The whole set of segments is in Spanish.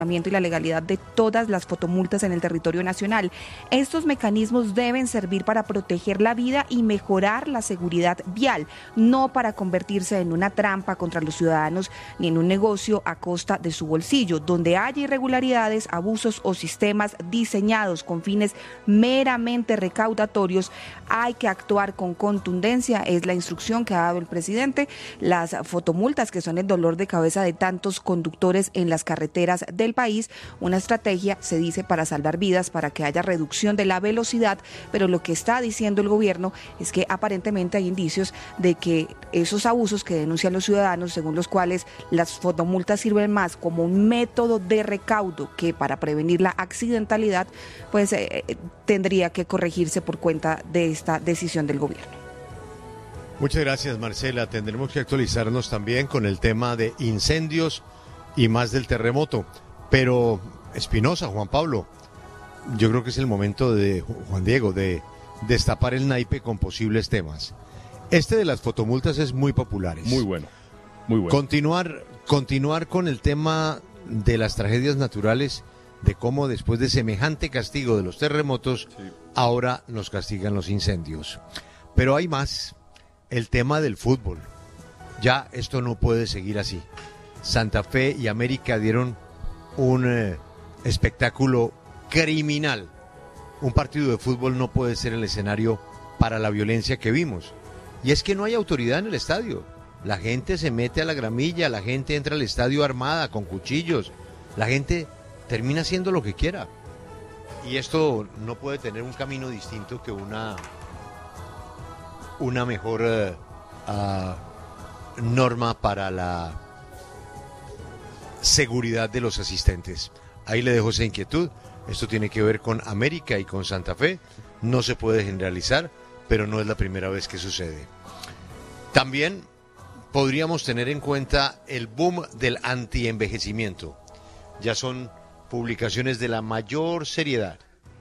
y la legalidad de todas las fotomultas en el territorio nacional. Estos mecanismos deben servir para proteger la vida y mejorar la seguridad vial, no para convertirse en una trampa contra los ciudadanos ni en un negocio a costa de su bolsillo. Donde haya irregularidades, abusos o sistemas diseñados con fines meramente recaudatorios, hay que actuar con contundencia, es la instrucción que ha dado el presidente. Las fotomultas, que son el dolor de cabeza de tantos conductores en las carreteras del país, una estrategia, se dice, para salvar vidas, para que haya reducción de la velocidad, pero lo que está diciendo el gobierno es que aparentemente hay indicios de que esos abusos que denuncian los ciudadanos, según los cuales las fotomultas sirven más como un método de recaudo que para prevenir la accidentalidad, pues tendría que corregirse por cuenta de esta decisión del gobierno. Muchas gracias, Marcela. Tendremos que actualizarnos también con el tema de incendios y más del terremoto. Pero, Espinosa, Juan Pablo, yo creo que es el momento de, Juan Diego, de destapar el naipe con posibles temas. Este de las fotomultas es muy popular. Muy bueno, muy bueno. Continuar con el tema de las tragedias naturales, de cómo después de semejante castigo de los terremotos, sí, ahora nos castigan los incendios. Pero hay más, el tema del fútbol. Ya esto no puede seguir así. Santa Fe y América dieron un espectáculo criminal. Un partido de fútbol no puede ser el escenario para la violencia que vimos. Y es que no hay autoridad en el estadio. La gente se mete a la gramilla, la gente entra al estadio armada, con cuchillos. La gente termina haciendo lo que quiera. Y esto no puede tener un camino distinto que una mejor norma para la seguridad de los asistentes. Ahí le dejo esa inquietud. Esto tiene que ver con América y con Santa Fe. No se puede generalizar, pero no es la primera vez que sucede. También podríamos tener en cuenta el boom del antienvejecimiento. Ya son publicaciones de la mayor seriedad,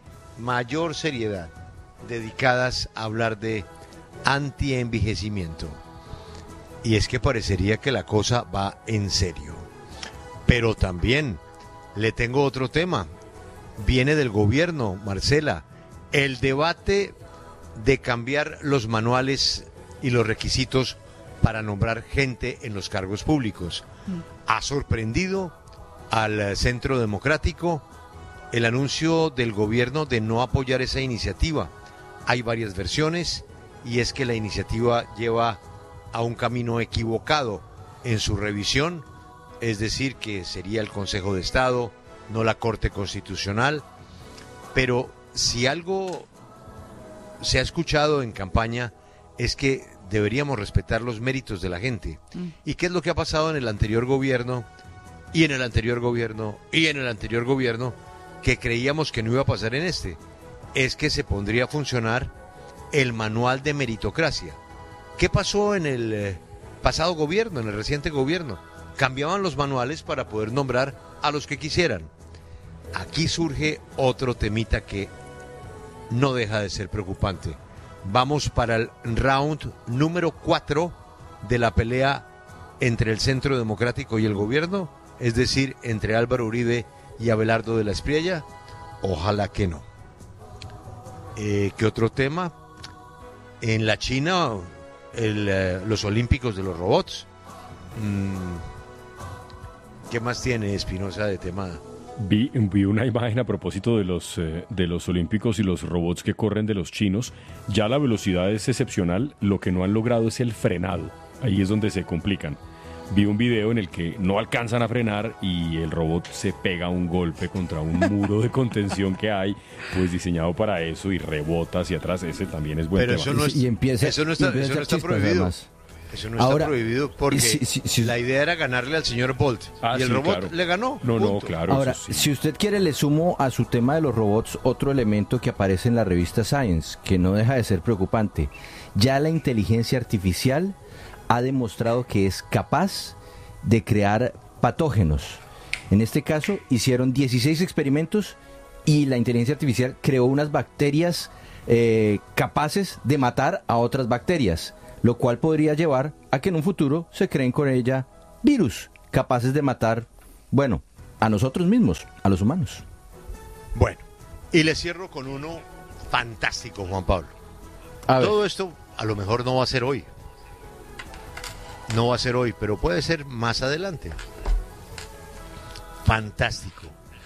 dedicadas a hablar de antienvejecimiento. Y es que parecería que la cosa va en serio. Pero también le tengo otro tema. Viene del gobierno, Marcela, el debate de cambiar los manuales y los requisitos para nombrar gente en los cargos públicos. Ha sorprendido al Centro Democrático el anuncio del gobierno de no apoyar esa iniciativa. Hay varias versiones y es que la iniciativa lleva a un camino equivocado en su revisión, es decir, que sería el Consejo de Estado, no la Corte Constitucional. Pero si algo se ha escuchado en campaña es que deberíamos respetar los méritos de la gente. ¿Y qué es lo que ha pasado en el anterior gobierno, y en el anterior gobierno, y en el anterior gobierno, que creíamos que no iba a pasar en este? Es que se pondría a funcionar el manual de meritocracia. ¿Qué pasó en el pasado gobierno, en el reciente gobierno? Cambiaban los manuales para poder nombrar a los que quisieran. Aquí surge otro temita que no deja de ser preocupante. Vamos para el round número 4 de la pelea entre el Centro Democrático y el gobierno, es decir, entre Álvaro Uribe y Abelardo de la Espriella. Ojalá que no. ¿Qué otro tema? En la China, los olímpicos de los robots. ¿Qué más tiene Espinosa de tema? Vi una imagen a propósito de los olímpicos y los robots que corren de los chinos. Ya la velocidad es excepcional, lo que no han logrado es el frenado. Ahí es donde se complican. Vi un video en el que no alcanzan a frenar y el robot se pega un golpe contra un muro de contención que hay, pues diseñado para eso, y rebota hacia atrás. Ese también es buen tema. Eso no está prohibido. Además. Eso no está prohibido porque la idea era ganarle al señor Bolt. Y el robot le ganó. No, claro. Ahora, si usted quiere, le sumo a su tema de los robots otro elemento que aparece en la revista Science, que no deja de ser preocupante. Ya la inteligencia artificial ha demostrado que es capaz de crear patógenos. En este caso, hicieron 16 experimentos y la inteligencia artificial creó unas bacterias capaces de matar a otras bacterias, lo cual podría llevar a que en un futuro se creen con ella virus capaces de matar, bueno, a nosotros mismos, a los humanos. Bueno, y le cierro con uno fantástico, Juan Pablo. A ver. Todo esto a lo mejor no va a ser hoy. No va a ser hoy, pero puede ser más adelante. Fantástico.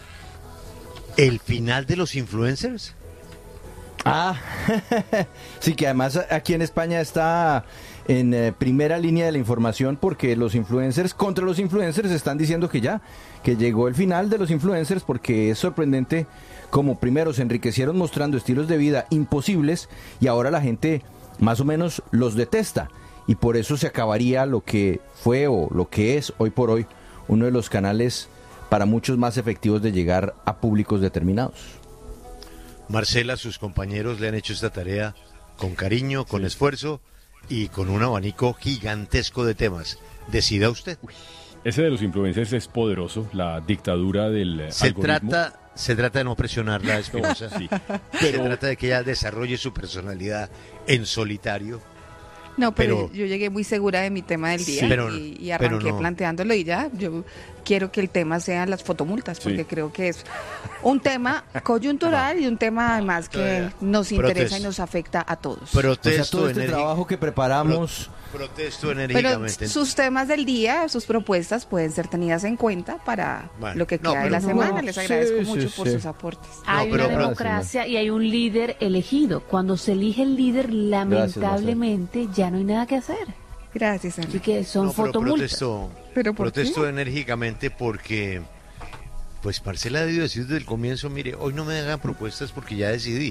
¿El final de los influencers? Ah, sí, que además aquí en España está en primera línea de la información porque los influencers, contra los influencers, están diciendo que llegó el final de los influencers, porque es sorprendente como primero se enriquecieron mostrando estilos de vida imposibles y ahora la gente más o menos los detesta, y por eso se acabaría lo que fue o lo que es hoy por hoy uno de los canales para muchos más efectivos de llegar a públicos determinados. Marcela, sus compañeros le han hecho esta tarea con cariño, con esfuerzo y con un abanico gigantesco de temas. Decida usted. Ese de los influencers es poderoso, la dictadura del algoritmo. Se trata de no presionar la esposa, Sí, se trata de que ella desarrolle su personalidad en solitario. No, pero yo llegué muy segura de mi tema del día, sí, y arranqué no. planteándolo, y ya yo quiero que el tema sean las fotomultas, porque Sí. creo que es un tema coyuntural y un tema además que nos interesa y nos afecta a todos. O sea, Protesto, todo este trabajo que preparamos... protesto Pero enérgicamente. sus temas del día, sus propuestas pueden ser tenidas en cuenta para Bueno, lo que no, queda de pero la no, semana. Les agradezco sí, mucho sí, por sí. sus aportes. Hay pero- una democracia y hay un líder elegido. Cuando se elige el líder, lamentablemente ya no hay nada que hacer. Gracias, Ana. Así que son No, pero fotomultas. ¿Pero por protesto qué? enérgicamente porque, pues Marcela ha debido decir desde el comienzo, mire, hoy no me hagan propuestas porque ya decidí.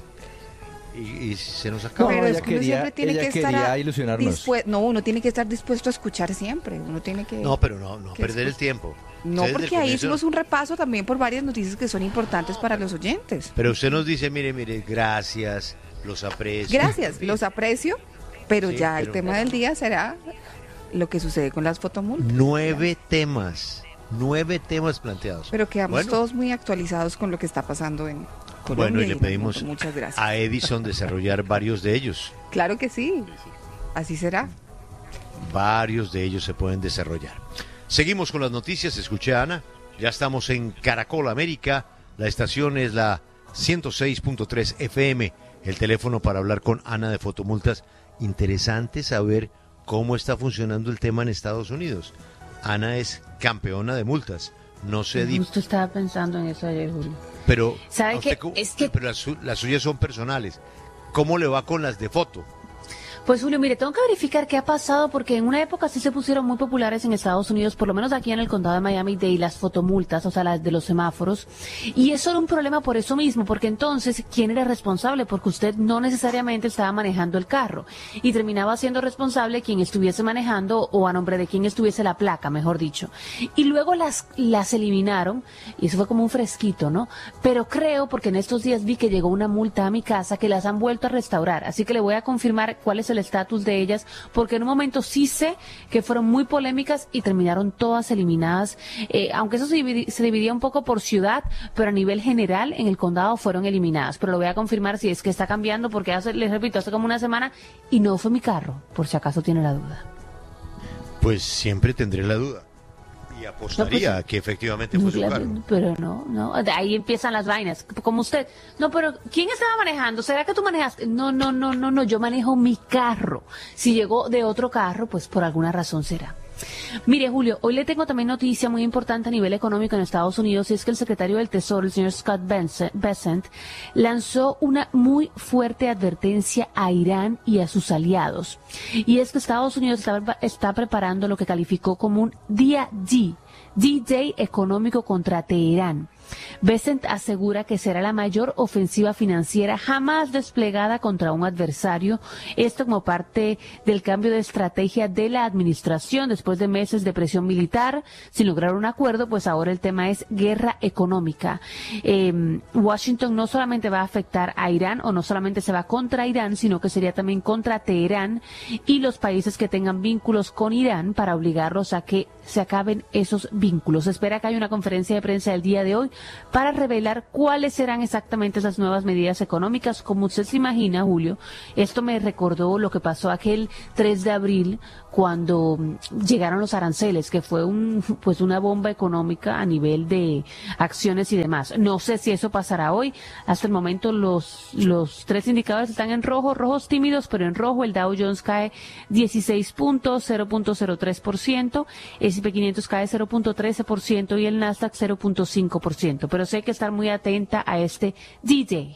Y se nos acaba. Pero ella es que uno siempre tiene que estar quería ilusionarnos. No, uno tiene que estar dispuesto a escuchar siempre. Uno tiene que... No, pero no que perder el después- tiempo. No, Usted desde porque el ahí comienzo- hicimos un repaso también por varias noticias que son importantes para los oyentes. Pero usted nos dice, mire, gracias, los aprecio. Gracias, los aprecio, pero Sí, ya el pero- tema del día será lo que sucede con las fotomultas. 9 temas planteados. Pero quedamos Bueno. todos muy actualizados con lo que está pasando en Colombia. Bueno, y en le el pedimos mundo. Muchas gracias. a Edison desarrollar varios de ellos. Claro que sí, así será. Varios de ellos se pueden desarrollar. Seguimos con las noticias. Escuché a Ana. Ya estamos en Caracol América. La estación es la 106.3 FM. El teléfono para hablar con Ana de Fotomultas. Interesante saber cómo está funcionando el tema en Estados Unidos. Ana es campeona de multas. No se Justo estaba pensando en eso ayer, Julio. pero ¿Sabe a usted qué? cómo- Es que- pero las suyas son personales. ¿Cómo le va con las de foto? Pues Julio, mire, tengo que verificar qué ha pasado porque en una época sí se pusieron muy populares en Estados Unidos, por lo menos aquí en el condado de Miami-Dade, las fotomultas, o sea, las de los semáforos. Y eso era un problema por eso mismo, porque entonces, ¿quién era responsable? Porque usted no necesariamente estaba manejando el carro y terminaba siendo responsable quien estuviese manejando o a nombre de quien estuviese la placa, mejor dicho. Y luego las eliminaron y eso fue como un fresquito, ¿no? Pero creo, porque en estos días vi que llegó una multa a mi casa, que las han vuelto a restaurar. Así que le voy a confirmar cuál es el estatus de ellas, porque en un momento sí sé que fueron muy polémicas y terminaron todas eliminadas, aunque eso se dividía un poco por ciudad, pero a nivel general en el condado fueron eliminadas. Pero lo voy a confirmar si es que está cambiando, porque les repito, hace como una semana y no fue mi carro, por si acaso tiene la duda. Pues siempre tendré la duda. Y apostaría No, pues, que efectivamente fue su carro. Pero no, de ahí empiezan las vainas, como usted. No, pero ¿quién estaba manejando? ¿Será que tú manejaste? No, yo manejo mi carro. Si llegó de otro carro, pues por alguna razón será. Mire, Julio, hoy le tengo también noticia muy importante a nivel económico en Estados Unidos, y es que el secretario del Tesoro, el señor Scott Bessent, lanzó una muy fuerte advertencia a Irán y a sus aliados. Y es que Estados Unidos está preparando lo que calificó como un día D-Day económico contra Teherán. Bessent asegura que será la mayor ofensiva financiera jamás desplegada contra un adversario, esto como parte del cambio de estrategia de la administración después de meses de presión militar sin lograr un acuerdo. Pues ahora el tema es guerra económica. Washington no solamente va a afectar a Irán, o no solamente se va contra Irán, sino que sería también contra Teherán y los países que tengan vínculos con Irán, para obligarlos a que se acaben esos vínculos. Se espera que haya una conferencia de prensa el día de hoy para revelar cuáles serán exactamente esas nuevas medidas económicas. Como usted se imagina, Julio, esto me recordó lo que pasó aquel 3 de abril cuando llegaron los aranceles, que fue una bomba económica a nivel de acciones y demás. No sé si eso pasará hoy. Hasta el momento los tres indicadores están en rojo, rojos tímidos, pero en rojo. El Dow Jones cae 16 puntos, 0.03%, el S&P 500 cae 0.13% y el Nasdaq 0.5%. Pero sé que estar muy atenta a este D-Day.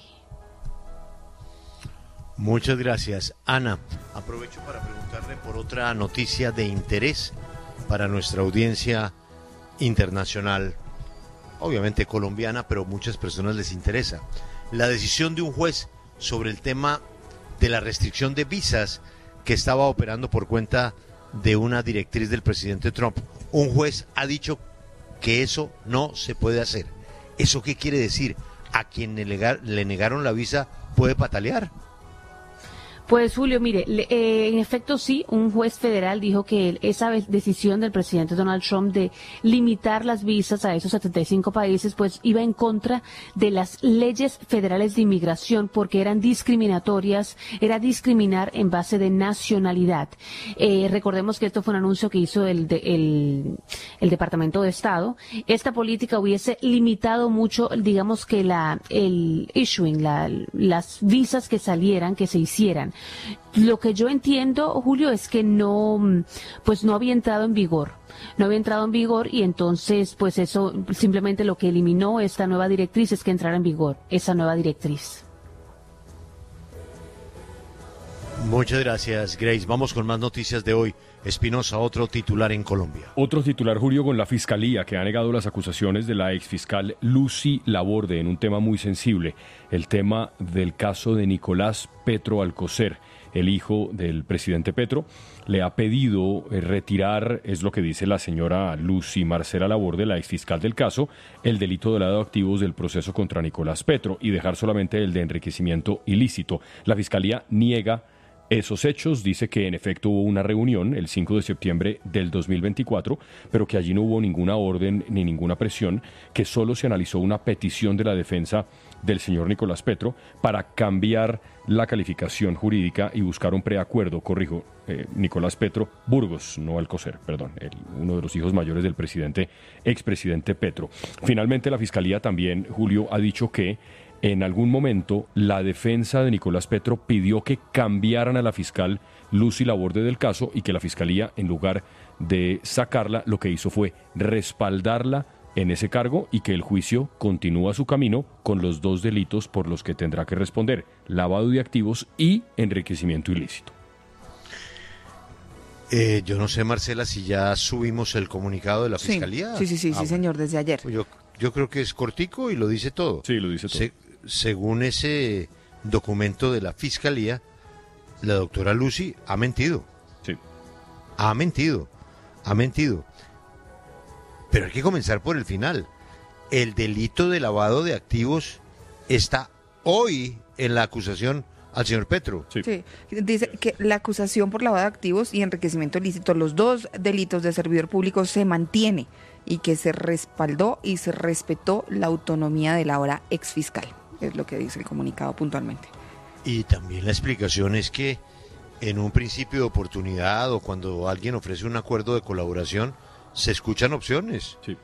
Muchas gracias. Ana, aprovecho para preguntarle por otra noticia de interés para nuestra audiencia internacional, obviamente colombiana, pero muchas personas les interesa. La decisión de un juez sobre el tema de la restricción de visas que estaba operando por cuenta de una directriz del presidente Trump. Un juez ha dicho que eso no se puede hacer. ¿Eso qué quiere decir? ¿A quien le negaron la visa puede patalear? Pues Julio, mire, en efecto sí, un juez federal dijo que esa decisión del presidente Donald Trump de limitar las visas a esos 75 países, pues iba en contra de las leyes federales de inmigración porque eran discriminatorias, era discriminar en base de nacionalidad. Recordemos que esto fue un anuncio que hizo el Departamento de Estado. Esta política hubiese limitado mucho, digamos que las visas que salieran, que se hicieran. Lo que yo entiendo, Julio, es que no había entrado en vigor. No había entrado en vigor y entonces, pues eso simplemente lo que eliminó esta nueva directriz es que entrara en vigor esa nueva directriz. Muchas gracias, Grace. Vamos con más noticias de hoy. Espinosa, otro titular en Colombia. Otro titular, Julio, con la Fiscalía, que ha negado las acusaciones de la exfiscal Lucy Laborde en un tema muy sensible, el tema del caso de Nicolás Petro Alcocer, el hijo del presidente Petro. Le ha pedido retirar, es lo que dice la señora Lucy Marcela Laborde, la exfiscal del caso, el delito de lavado de activos del proceso contra Nicolás Petro y dejar solamente el de enriquecimiento ilícito. La Fiscalía niega esos hechos, dice que en efecto hubo una reunión el 5 de septiembre del 2024, pero que allí no hubo ninguna orden ni ninguna presión, que solo se analizó una petición de la defensa del señor Nicolás Petro para cambiar la calificación jurídica y buscar un preacuerdo, Nicolás Petro Burgos, no Alcocer, perdón, uno de los hijos mayores del expresidente Petro. Finalmente la Fiscalía también, Julio, ha dicho que en algún momento la defensa de Nicolás Petro pidió que cambiaran a la fiscal Lucy Laborde del caso y que la Fiscalía, en lugar de sacarla, lo que hizo fue respaldarla en ese cargo y que el juicio continúa su camino con los dos delitos por los que tendrá que responder: lavado de activos y enriquecimiento ilícito. Yo no sé, Marcela, si ya subimos el comunicado de la Fiscalía. Sí, señor, desde ayer. Yo creo que es cortico y lo dice todo. Sí, lo dice todo. Según ese documento de la Fiscalía, la doctora Lucy ha mentido. Sí. Ha mentido. Pero hay que comenzar por el final. El delito de lavado de activos está hoy en la acusación al señor Petro. Sí. Dice que la acusación por lavado de activos y enriquecimiento ilícito, los dos delitos de servidor público, se mantiene y que se respaldó y se respetó la autonomía de la ahora exfiscal. Es lo que dice el comunicado puntualmente. Y también la explicación es que en un principio de oportunidad o cuando alguien ofrece un acuerdo de colaboración, se escuchan opciones. Sí.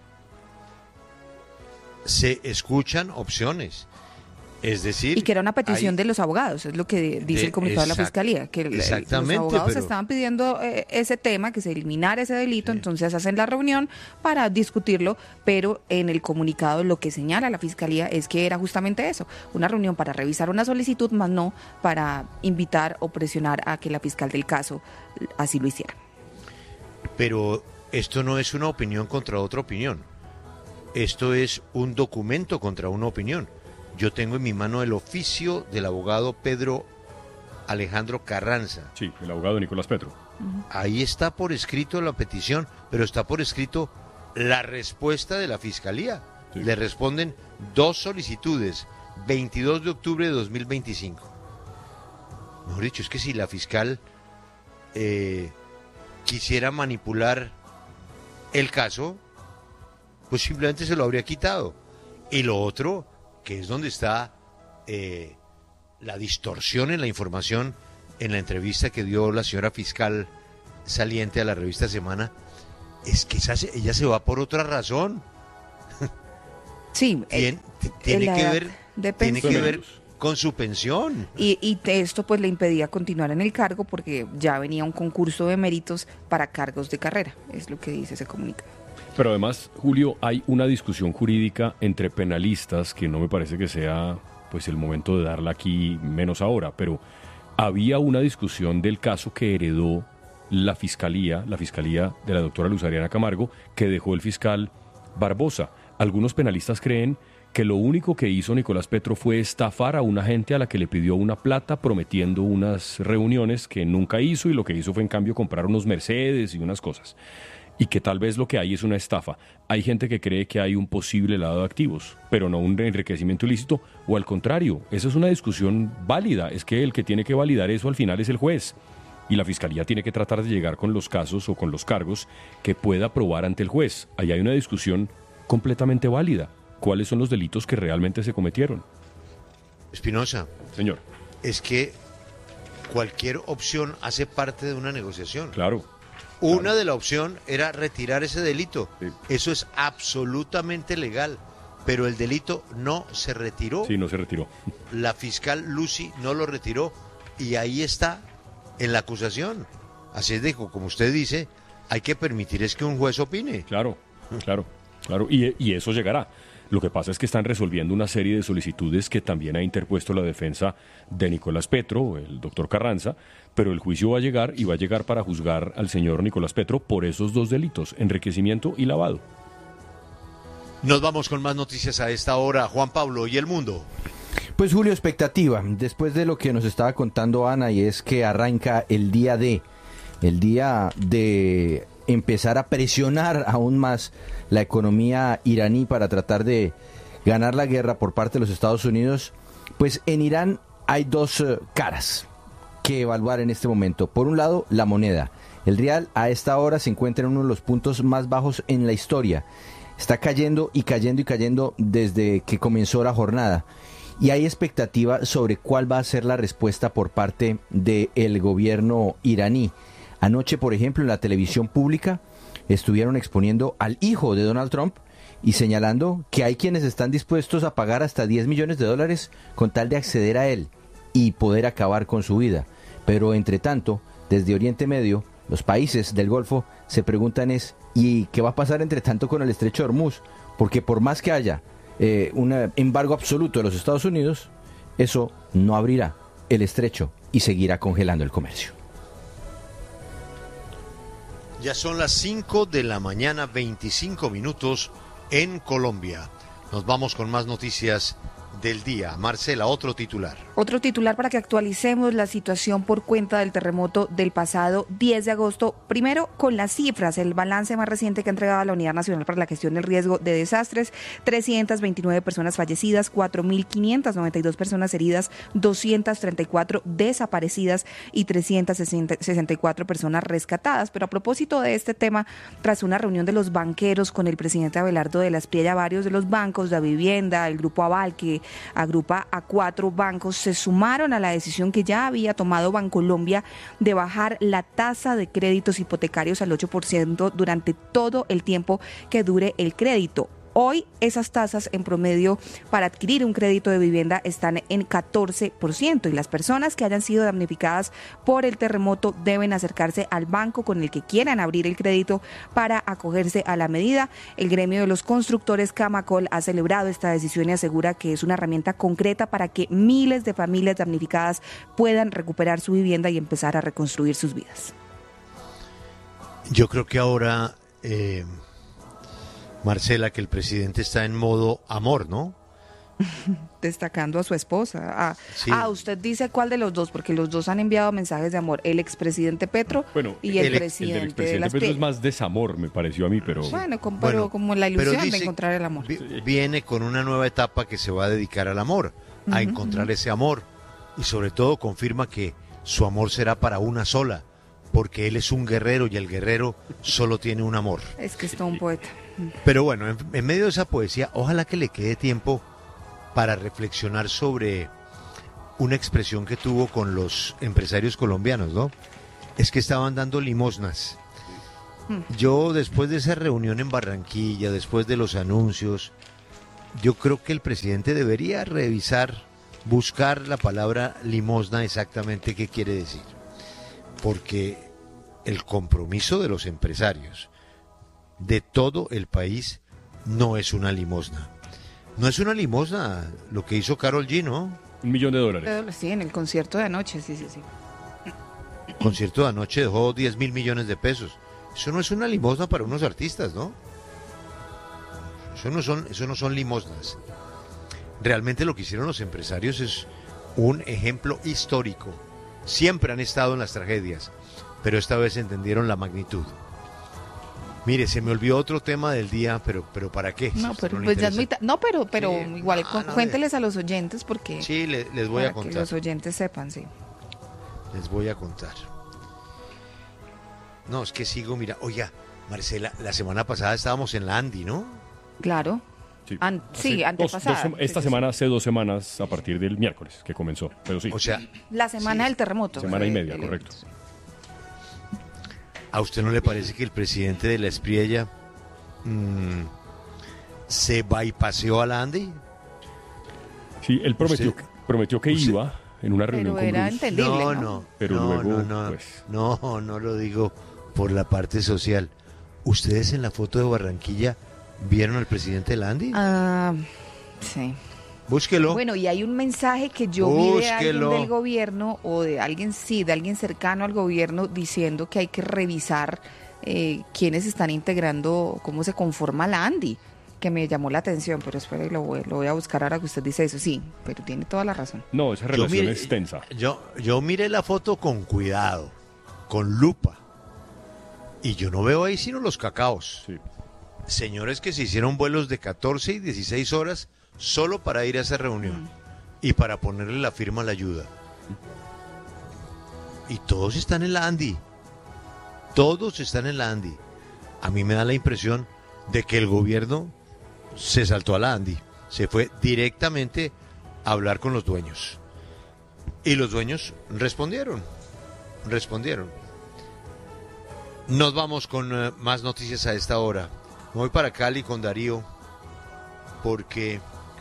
Se escuchan opciones. Es decir... Y que era una petición de los abogados, es lo que dice el comunicado de la Fiscalía, que los abogados estaban pidiendo ese tema, que se eliminara ese delito, entonces hacen la reunión para discutirlo, pero en el comunicado lo que señala la Fiscalía es que era justamente eso, una reunión para revisar una solicitud, más no para invitar o presionar a que la fiscal del caso así lo hiciera. Pero esto no es una opinión contra otra opinión, esto es un documento contra una opinión. Yo tengo en mi mano el oficio del abogado Pedro Alejandro Carranza. Sí, el abogado Nicolás Petro. Ahí está por escrito la petición, pero está por escrito la respuesta de la Fiscalía. Sí. Le responden 2 solicitudes, 22 de octubre de 2025. Mejor dicho, es que si la fiscal quisiera manipular el caso, pues simplemente se lo habría quitado. Y lo otro, que es donde está la distorsión en la información, en la entrevista que dio la señora fiscal saliente a la revista Semana, es que ella se va por otra razón. Sí, tiene que ver con su pensión. Y esto pues le impedía continuar en el cargo porque ya venía un concurso de méritos para cargos de carrera, es lo que dice ese comunicado. Pero además, Julio, hay una discusión jurídica entre penalistas que no me parece que sea pues el momento de darla aquí, menos ahora, pero había una discusión del caso que heredó la fiscalía de la doctora Luz Ariana Camargo, que dejó el fiscal Barbosa. Algunos penalistas creen que lo único que hizo Nicolás Petro fue estafar a una gente a la que le pidió una plata prometiendo unas reuniones que nunca hizo, y lo que hizo fue en cambio comprar unos Mercedes y unas cosas. Y que tal vez lo que hay es una estafa. Hay gente que cree que hay un posible lavado de activos, pero no un enriquecimiento ilícito, o al contrario. Esa es una discusión válida. Es que el que tiene que validar eso al final es el juez. Y la fiscalía tiene que tratar de llegar con los casos o con los cargos que pueda probar ante el juez. Ahí hay una discusión completamente válida. ¿Cuáles son los delitos que realmente se cometieron? Espinosa. Señor. Es que cualquier opción hace parte de una negociación. Claro. Una de la opción era retirar ese delito. Sí. Eso es absolutamente legal. Pero el delito no se retiró. Sí, no se retiró. La fiscal Lucy no lo retiró. Y ahí está, en la acusación. Así es de, como usted dice, hay que permitir es que un juez opine. Claro. Y eso llegará. Lo que pasa es que están resolviendo una serie de solicitudes que también ha interpuesto la defensa de Nicolás Petro, el doctor Carranza, pero el juicio va a llegar, y va a llegar para juzgar al señor Nicolás Petro por esos dos delitos, enriquecimiento y lavado. Nos vamos con más noticias a esta hora. Juan Pablo y el mundo. Pues Julio, expectativa, después de lo que nos estaba contando Ana, y es que arranca el día de empezar a presionar aún más la economía iraní para tratar de ganar la guerra por parte de los Estados Unidos. Pues en Irán hay dos caras que evaluar en este momento. Por un lado, la moneda. El rial a esta hora se encuentra en uno de los puntos más bajos en la historia. Está cayendo y cayendo desde que comenzó la jornada. Y hay expectativa sobre cuál va a ser la respuesta por parte del gobierno iraní. Anoche, por ejemplo, en la televisión pública estuvieron exponiendo al hijo de Donald Trump y señalando que hay quienes están dispuestos a pagar hasta $10 millones con tal de acceder a él y poder acabar con su vida. Pero entre tanto, desde Oriente Medio, los países del Golfo se preguntan ¿y qué va a pasar entre tanto con el estrecho de Hormuz? Porque por más que haya un embargo absoluto de los Estados Unidos, eso no abrirá el estrecho y seguirá congelando el comercio. Ya son las 5 de la mañana, 25 minutos en Colombia. Nos vamos con más noticias del día. Marcela, otro titular. Otro titular para que actualicemos la situación por cuenta del terremoto del pasado 10 de agosto. Primero, con las cifras, el balance más reciente que ha entregado la Unidad Nacional para la Gestión del Riesgo de Desastres: 329 personas fallecidas, 4.592 personas heridas, 234 desaparecidas y 364 personas rescatadas. Pero a propósito de este tema, tras una reunión de los banqueros con el presidente Abelardo de la Espriella, varios de los bancos, la vivienda, el Grupo Aval, que agrupa a 4 bancos, se sumaron a la decisión que ya había tomado Bancolombia de bajar la tasa de créditos hipotecarios al 8% durante todo el tiempo que dure el crédito. Hoy esas tasas en promedio para adquirir un crédito de vivienda están en 14%, y las personas que hayan sido damnificadas por el terremoto deben acercarse al banco con el que quieran abrir el crédito para acogerse a la medida. El gremio de los constructores Camacol ha celebrado esta decisión y asegura que es una herramienta concreta para que miles de familias damnificadas puedan recuperar su vivienda y empezar a reconstruir sus vidas. Yo creo que ahora... Marcela, que el presidente está en modo amor, ¿no? Destacando a su esposa. Sí. Usted dice cuál de los dos, porque los dos han enviado mensajes de amor, el expresidente Petro y el presidente del expresidente Petro es más desamor, me pareció a mí, pero... Pero como la ilusión de encontrar el amor. Viene con una nueva etapa que se va a dedicar al amor, a encontrar ese amor, y sobre todo confirma que su amor será para una sola, porque él es un guerrero y el guerrero solo tiene un amor. Es que es todo un poeta. Pero bueno, en medio de esa poesía, ojalá que le quede tiempo para reflexionar sobre una expresión que tuvo con los empresarios colombianos, ¿no? Es que estaban dando limosnas. Yo, después de esa reunión en Barranquilla, después de los anuncios, yo creo que el presidente debería revisar, buscar la palabra limosna exactamente qué quiere decir. Porque el compromiso de los empresarios de todo el país no es una limosna. No es una limosna lo que hizo Karol G, ¿no? $1.000.000. Sí, en el concierto de anoche, sí. El concierto de anoche dejó 10.000 millones de pesos. Eso no es una limosna para unos artistas, ¿no? Eso no son limosnas. Realmente lo que hicieron los empresarios es un ejemplo histórico. Siempre han estado en las tragedias, pero esta vez entendieron la magnitud. Mire, se me olvidó otro tema del día, pero ¿para qué? No, pero no pues ya es muy pero Sí, igual no, cuénteles a los oyentes porque Sí, les voy a para que contar. los oyentes sepan, sí. Les voy a contar. No, es que sigo, mira, oiga, Marcela, la semana pasada estábamos en la Andi, ¿no? Claro. Sí, Sí, antepasada. Esta semana, hace 2 semanas, a partir del miércoles que comenzó, pero sí. O sea, La semana Sí. del terremoto. Semana y media, El- correcto. ¿a usted no le parece que el presidente de la Espriella se bypaseó a la Andi? Sí, él prometió que usted- iba en una reunión Pero con era Bruce. entendible, ¿no? Pero luego, pues- no lo digo por la parte social. ¿Ustedes en la foto de Barranquilla vieron al presidente de la Andi? Ah, sí. Búsquelo. Bueno, y hay un mensaje que yo vi de alguien Búsquelo. del gobierno o de alguien, sí, de alguien cercano al gobierno diciendo que hay que revisar quiénes están integrando, cómo se conforma la ANDI, que me llamó la atención, pero espere, lo voy a buscar ahora que usted dice eso. Sí, pero tiene toda la razón. No, esa Yo relación miré- es tensa. Yo miré la foto con cuidado, con lupa. Y yo no veo ahí sino los cacaos. Sí. Señores que se hicieron vuelos de 14 y 16 horas solo para ir a esa reunión y para ponerle la firma a la ayuda. Y todos están en la ANDI. Todos están en la ANDI. A mí me da la impresión de que el gobierno se saltó a la ANDI. Se fue directamente a hablar con los dueños. Y los dueños respondieron. Nos vamos con más noticias a esta hora. Me voy para Cali con Darío porque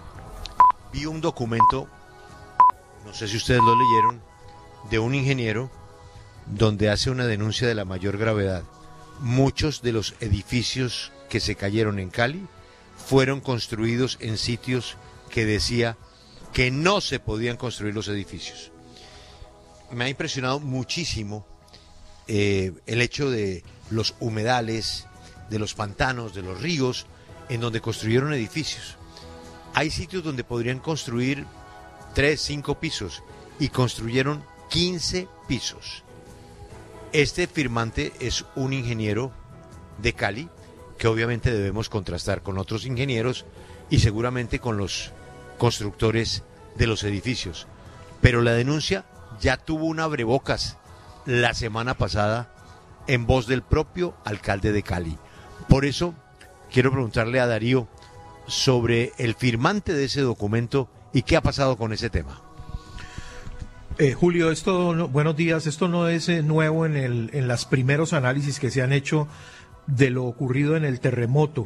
vi un documento, no sé si ustedes lo leyeron, de un ingeniero donde hace una denuncia de la mayor gravedad. Muchos de los edificios que se cayeron en Cali fueron construidos en sitios que decía que no se podían construir los edificios. Me ha impresionado muchísimo el hecho de los humedales, de los pantanos, de los ríos, en donde construyeron edificios. Hay sitios donde podrían construir 3, 5 pisos y construyeron 15 pisos. Este firmante es un ingeniero de Cali que obviamente debemos contrastar con otros ingenieros y seguramente con los constructores de los edificios. Pero la denuncia ya tuvo un abrebocas la semana pasada en voz del propio alcalde de Cali. Por eso quiero preguntarle a Darío sobre el firmante de ese documento y qué ha pasado con ese tema. Julio, buenos días. Esto no es nuevo en los primeros análisis que se han hecho de lo ocurrido en el terremoto.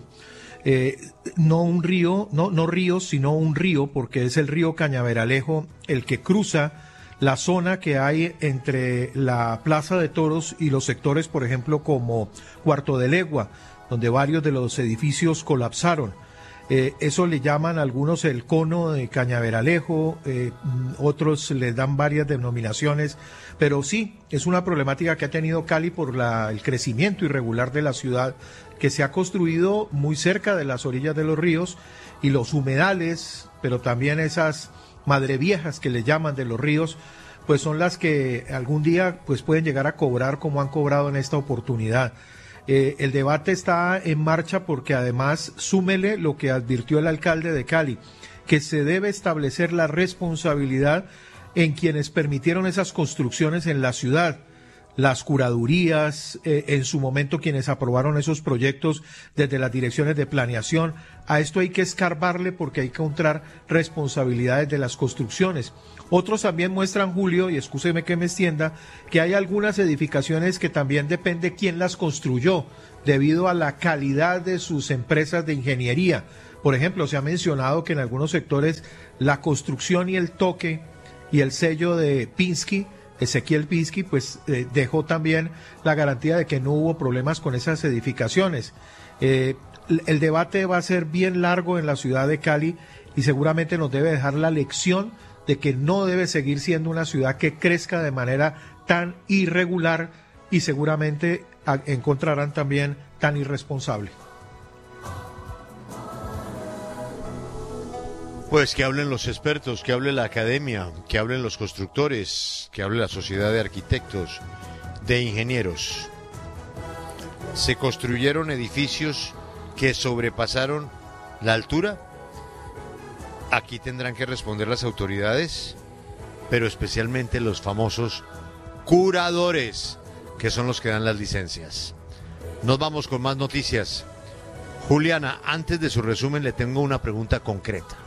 No ríos, sino un río, porque es el río Cañaveralejo el que cruza la zona que hay entre la Plaza de Toros y los sectores, por ejemplo, como Cuarto de Legua, donde varios de los edificios colapsaron. Eso le llaman algunos el cono de Cañaveralejo, otros le dan varias denominaciones, pero sí, es una problemática que ha tenido Cali por el crecimiento irregular de la ciudad, que se ha construido muy cerca de las orillas de los ríos y los humedales, pero también esas madreviejas que le llaman de los ríos, pues son las que algún día pues pueden llegar a cobrar como han cobrado en esta oportunidad. El debate está en marcha porque además súmele lo que advirtió el alcalde de Cali, que se debe establecer la responsabilidad en quienes permitieron esas construcciones en la ciudad. las curadurías, en su momento quienes aprobaron esos proyectos desde las direcciones de planeación. A esto hay que escarbarle porque hay que encontrar responsabilidades de las construcciones. Otros también muestran, Julio, y excúseme que me extienda, que hay algunas edificaciones que también depende quién las construyó, debido a la calidad de sus empresas de ingeniería. Por ejemplo, se ha mencionado que en algunos sectores la construcción y el toque y el sello de Pinsky, Ezequiel Pinsky, pues dejó también la garantía de que no hubo problemas con esas edificaciones. El debate va a ser bien largo en la ciudad de Cali y seguramente nos debe dejar la lección de que no debe seguir siendo una ciudad que crezca de manera tan irregular y seguramente encontrarán también tan irresponsable. Pues que hablen los expertos, que hable la academia, que hablen los constructores, que hable la sociedad de arquitectos, de ingenieros. Se construyeron edificios que sobrepasaron la altura. Aquí tendrán que responder las autoridades, pero especialmente los famosos curadores, que son los que dan las licencias. Nos vamos con más noticias. Juliana, antes de su resumen le tengo una pregunta concreta.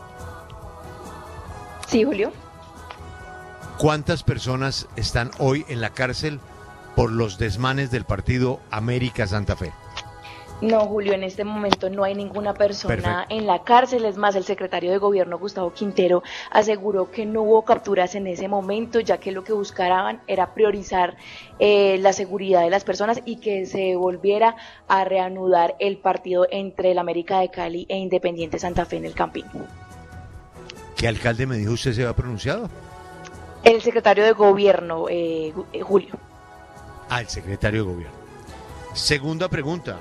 Sí, Julio. ¿Cuántas personas están hoy en la cárcel por los desmanes del partido América Santa Fe? No, Julio, en este momento no hay ninguna persona Perfecto. en la cárcel. Es más, el secretario de Gobierno, Gustavo Quintero, aseguró que no hubo capturas en ese momento, ya que lo que buscaban era priorizar la seguridad de las personas y que se volviera a reanudar el partido entre el América de Cali e Independiente Santa Fe en el Campín. ¿Qué alcalde me dijo usted se había pronunciado? El secretario de Gobierno, Julio. El secretario de Gobierno. Segunda pregunta.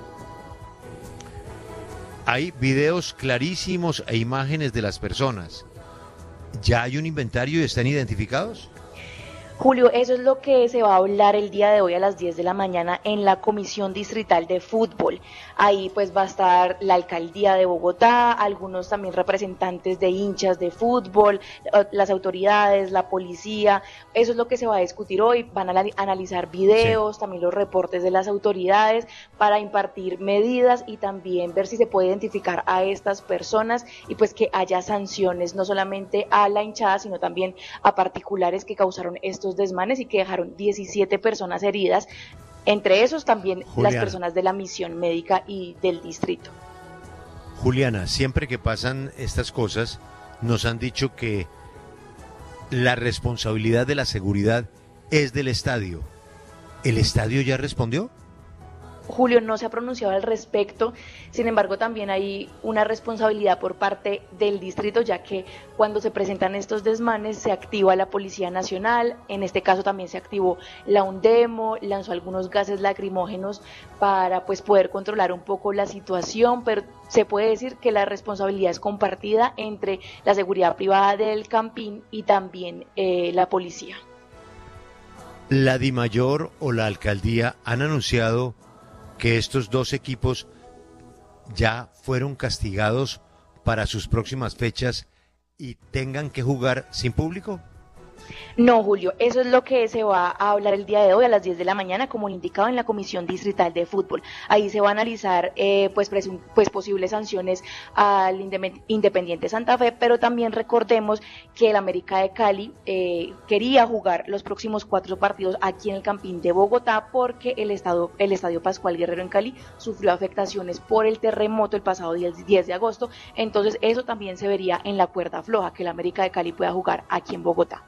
Hay videos clarísimos e imágenes de las personas. ¿Ya hay un inventario y están identificados? Julio, eso es lo que se va a hablar el día de hoy a las 10 de la mañana en la Comisión Distrital de Fútbol. Ahí pues va a estar la Alcaldía de Bogotá, algunos también representantes de hinchas de fútbol, las autoridades, la policía. Eso es lo que se va a discutir hoy. Van a analizar videos, también los reportes de las autoridades para impartir medidas y también ver si se puede identificar a estas personas y pues que haya sanciones no solamente a la hinchada, sino también a particulares que causaron estos desmanes y que dejaron 17 personas heridas, entre esos también Juliana, las personas de la misión médica y del distrito. Juliana, siempre que pasan estas cosas, nos han dicho que la responsabilidad de la seguridad es del estadio. ¿El estadio ya respondió? Julio, no se ha pronunciado al respecto, sin embargo también hay una responsabilidad por parte del distrito, ya que cuando se presentan estos desmanes se activa la Policía Nacional, en este caso también se activó la UNDEMO, lanzó algunos gases lacrimógenos para pues poder controlar un poco la situación, pero se puede decir que la responsabilidad es compartida entre la seguridad privada del Campín y también la policía. ¿La DIMAYOR o la alcaldía han anunciado que estos dos equipos ya fueron castigados para sus próximas fechas y tengan que jugar sin público? No, Julio, eso es lo que se va a hablar el día de hoy a las 10 de la mañana, como indicado en la Comisión Distrital de Fútbol. Ahí se va a analizar pues posibles sanciones al Independiente Santa Fe, pero también recordemos que el América de Cali quería jugar los próximos 4 partidos aquí en el Campín de Bogotá porque el estadio Pascual Guerrero en Cali sufrió afectaciones por el terremoto el pasado 10 de agosto, entonces eso también se vería en la cuerda floja, que el América de Cali pueda jugar aquí en Bogotá.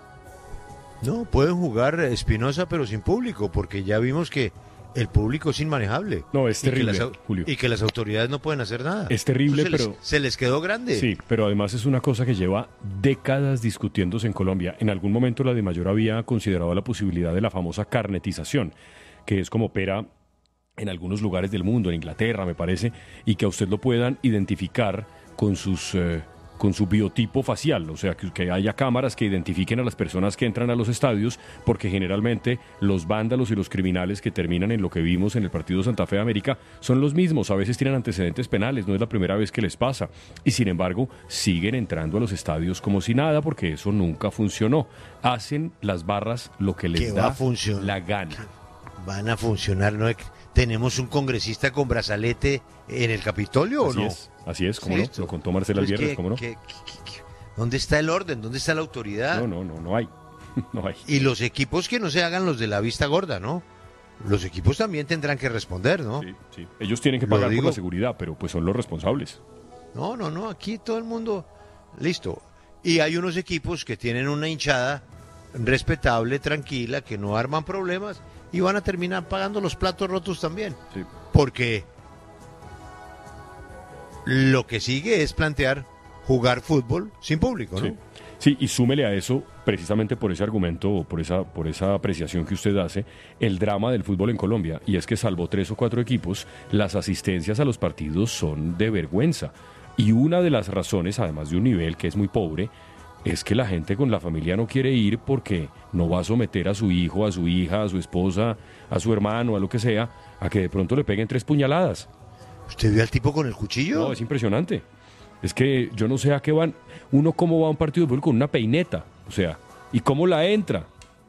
No, pueden jugar Espinosa pero sin público, porque ya vimos que el público es inmanejable. No, es terrible, Julio. Y que las autoridades no pueden hacer nada. Es terrible, pero se les quedó grande. Sí, pero además es una cosa que lleva décadas discutiéndose en Colombia. En algún momento la DIMAYOR había considerado la posibilidad de la famosa carnetización, que es como opera en algunos lugares del mundo, en Inglaterra me parece, y que a usted lo puedan identificar con sus con su biotipo facial, o sea, que haya cámaras que identifiquen a las personas que entran a los estadios, porque generalmente los vándalos y los criminales que terminan en lo que vimos en el partido Santa Fe de América son los mismos, a veces tienen antecedentes penales, no es la primera vez que les pasa, y sin embargo siguen entrando a los estadios como si nada, porque eso nunca funcionó. Hacen las barras lo que les da la gana. Van a funcionar, ¿no? ¿Tenemos un congresista con brazalete en el Capitolio o no? Así es, ¿cómo no? Lo contó Marcela el viernes, ¿cómo no? ¿Dónde está el orden? ¿Dónde está la autoridad? No hay. No hay. Y los equipos que no se hagan los de la vista gorda, ¿no? Los equipos también tendrán que responder, ¿no? Sí. Ellos tienen que pagar por la seguridad, pero pues son los responsables. No, aquí todo el mundo, listo. Y hay unos equipos que tienen una hinchada respetable, tranquila, que no arman problemas y van a terminar pagando los platos rotos también. Sí. Porque lo que sigue es plantear jugar fútbol sin público, ¿no? Sí, y súmele a eso, precisamente por ese argumento o por esa apreciación que usted hace, el drama del fútbol en Colombia. Y es que salvo 3 o 4 equipos, las asistencias a los partidos son de vergüenza. Y una de las razones, además de un nivel que es muy pobre, es que la gente con la familia no quiere ir porque no va a someter a su hijo, a su hija, a su esposa, a su hermano, a lo que sea, a que de pronto le peguen 3 puñaladas. ¿Usted vio al tipo con el cuchillo? No, es impresionante. Es que yo no sé a qué van. Uno cómo va a un partido de fútbol con una peineta, o sea, ¿y cómo la entra?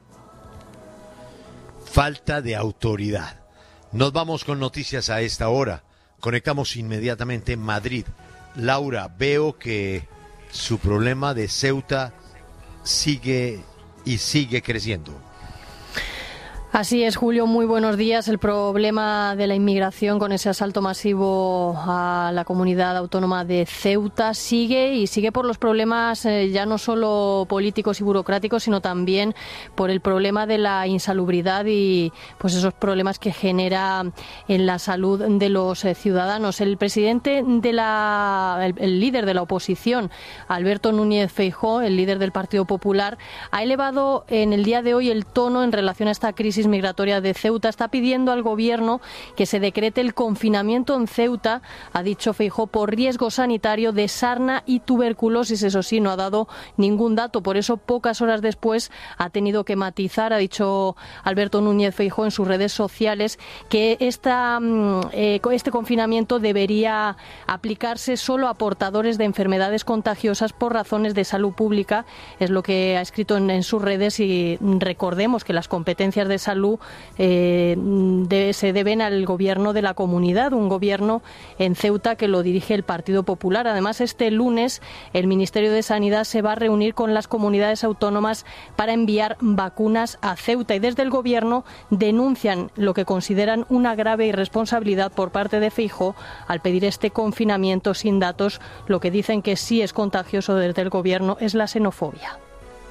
Falta de autoridad. Nos vamos con noticias a esta hora. Conectamos inmediatamente en Madrid. Laura, veo que su problema de Ceuta sigue creciendo. Así es, Julio, muy buenos días. El problema de la inmigración con ese asalto masivo a la comunidad autónoma de Ceuta sigue por los problemas ya no solo políticos y burocráticos, sino también por el problema de la insalubridad y pues esos problemas que genera en la salud de los ciudadanos. El presidente el líder de la oposición, Alberto Núñez Feijóo, el líder del Partido Popular, ha elevado en el día de hoy el tono en relación a esta crisis migratoria de Ceuta. Está pidiendo al gobierno que se decrete el confinamiento en Ceuta, ha dicho Feijóo, por riesgo sanitario de sarna y tuberculosis. Eso sí, no ha dado ningún dato, por eso pocas horas después ha tenido que matizar, ha dicho Alberto Núñez Feijóo en sus redes sociales, que este confinamiento debería aplicarse solo a portadores de enfermedades contagiosas por razones de salud pública. Es lo que ha escrito en sus redes, y recordemos que las competencias de salud se deben al gobierno de la comunidad, un gobierno en Ceuta que lo dirige el Partido Popular. Además, este lunes el Ministerio de Sanidad se va a reunir con las comunidades autónomas para enviar vacunas a Ceuta, y desde el gobierno denuncian lo que consideran una grave irresponsabilidad por parte de Feijóo al pedir este confinamiento sin datos. Lo que dicen que sí es contagioso desde el gobierno es la xenofobia.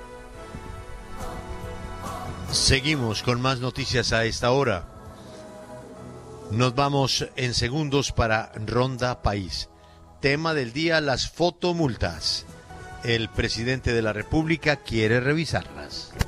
Seguimos con más noticias a esta hora. Nos vamos en segundos para Ronda País. Tema del día, las fotomultas. El presidente de la República quiere revisarlas.